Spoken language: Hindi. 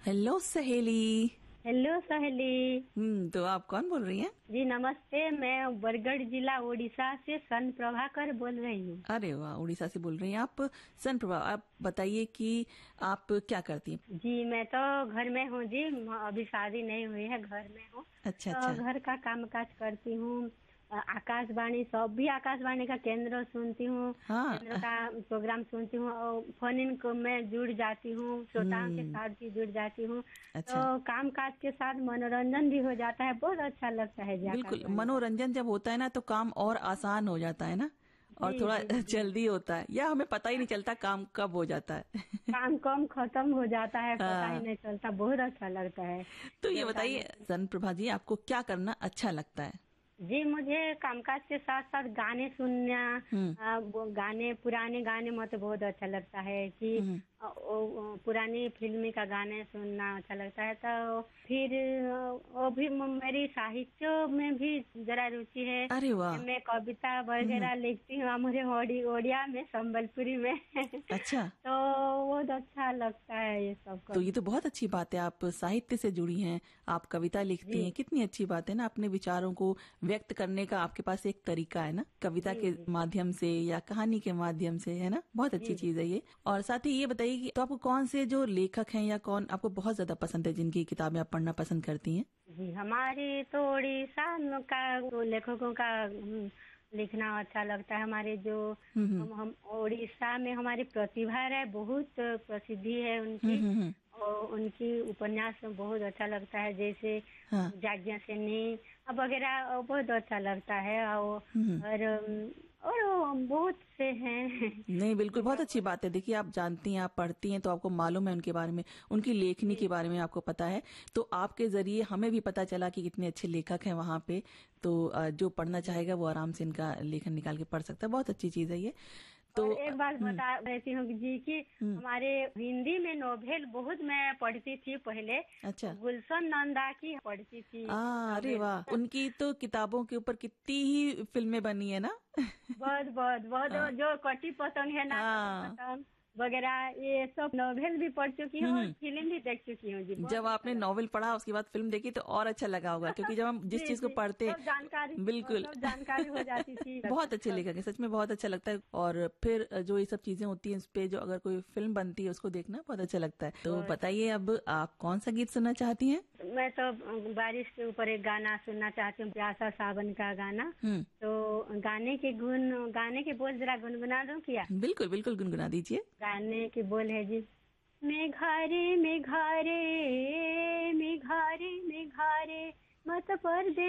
हेलो सहेली। हेलो सहेली। तो आप कौन बोल रही हैं? जी नमस्ते, मैं बरगढ़ जिला उड़ीसा से सन प्रभाकर बोल रही हूँ। अरे वाह, उड़ीसा से बोल रही हैं आप। सन प्रभा, आप बताइए कि आप क्या करती हैं? जी मैं तो घर में हूँ जी, अभी शादी नहीं हुई है, घर में हूँ। अच्छा तो अच्छा। घर का काम काज करती हूँ। आकाशवाणी, सब भी आकाशवाणी का केंद्र सुनती हूँ, हाँ। केंद्र का प्रोग्राम सुनती हूँ और फोन इन को मैं जुड़ जाती हूँ, श्रोताओं के साथ भी जुड़ जाती हूँ। अच्छा, तो काम काज के साथ मनोरंजन भी हो जाता है, बहुत अच्छा लगता है जी बिल्कुल। आकाशवाणी का। मनोरंजन जब होता है ना तो काम और आसान हो जाता है ना, और जी थोड़ा जी जी। जल्दी होता है, या हमें पता ही नहीं चलता काम कब हो जाता है। काम कम खत्म हो जाता है, पता ही हाँ। नहीं चलता, बहुत अच्छा लगता है तो ये जब गाने बताइए सन प्रभा जी, आपको क्या करना अच्छा लगता है? जी मुझे कामकाज के साथ साथ गाने सुनना, हम्म वो गाने, पुराने गाने मुझे बहुत अच्छा लगता है कि हम्म। पुरानी फिल्मी का गाने सुनना अच्छा लगता है। तो फिर वो भी मेरी साहित्य में भी जरा रुचि है। अरे वाह। मैं कविता वगैरह लिखती हूँ, मुझे ओडिया में, संबलपुरी में। अच्छा, तो बहुत अच्छा लगता है ये सब तो ये करना। तो बहुत अच्छी बात है, आप साहित्य से जुड़ी हैं, आप कविता लिखती जी हैं, कितनी अच्छी बात है ना। अपने विचारों को व्यक्त करने का आपके पास एक तरीका है ना, कविता जी के जी माध्यम से या कहानी के माध्यम से, है ना। बहुत अच्छी जी चीज है ये। और साथ ही ये बताइए कि तो आपको कौन से जो लेखक हैं या कौन आपको बहुत ज्यादा पसंद है, जिनकी किताबें आप पढ़ना पसंद करती हैं? जी। हमारी तो उड़ीसा का लेखकों का लिखना अच्छा लगता है। हमारे जो हम्म। हम उड़ीसा में हमारी प्रतिभा राय बहुत प्रसिद्धि है उनकी, हम्म। और उनकी उपन्यास बहुत अच्छा लगता है, जैसे हाँ। जाज्ञा सेनी वगैरह बहुत अच्छा लगता है। हम्म। और बहुत से हैं। नहीं, बिल्कुल, बहुत जिनका अच्छी बात है। देखिए, आप जानती हैं, आप पढ़ती हैं, तो आपको मालूम है उनके बारे में, उनकी लेखनी जी के बारे में आपको पता है। तो आपके जरिए हमें भी पता चला कि कितने अच्छे लेखक हैं वहां पे। तो जो पढ़ना जी। चाहेगा वो आराम से इनका लेखन निकाल के पढ़ सकता है। बहुत अच्छी चीज है ये। तो और एक बात बता रहती हूँ जी कि हम्म। हमारे हिंदी में नोवेल बहुत मैं पढ़ती थी पहले। अच्छा। गुलशन नंदा की पढ़ती थी अरे नोवेल। वाह, उनकी तो किताबों के ऊपर कितनी ही फिल्में बनी है ना। बहुत बहुत बहुत, हाँ जो कटी पतंग है ना, कटी हाँ। पतंग वगैरह, ये सब नोवेल भी पढ़ चुकी हूँ और हम्म। फिल्म भी देख चुकी हूँ जी, बहुत जब अच्छा आपने लगता नॉवेल पढ़ा उसके बाद फिल्म देखी तो और अच्छा लगा होगा, क्योंकि जब हम है। जिस जी चीज को जी, पढ़ते, बिल्कुल। सब जानकारी हो जाती थी। बहुत अच्छे लेखक है, सच में बहुत अच्छा लगता है। और फिर जो ये सब चीजें होती हैं, उस पे जो अगर कोई फिल्म बनती है उसको देखना बहुत अच्छा लगता है। तो बहुत बताइए, अब आप कौन सा गीत सुनना चाहती हैं? मैं तो बारिश के ऊपर एक गाना सुनना चाहती हूँ, प्यासा सावन का गाना। हम्म। तो गाने के बोल जरा गुनगुना दूं क्या? बिल्कुल बिल्कुल, गुनगुना दीजिए। गाने के बोल है जी, मेघारे मेघारे मेघारे मेघारे मत परदे